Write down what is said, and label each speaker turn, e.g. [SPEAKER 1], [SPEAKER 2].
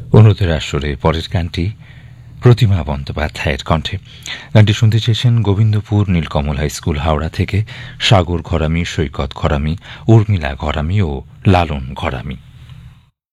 [SPEAKER 1] অনুরোধের আসরে পরের গানটি প্রতিমা বন্দ্যোপাধ্যায়ের কণ্ঠে। গানটি শুনতে চেয়েছেন গোবিন্দপুর নীলকমল হাই স্কুল হাওড়া থেকে সাগর ঘরামি, সৈকত ঘরামি, উর্মিলা ঘরামি ও লালন ঘরামি।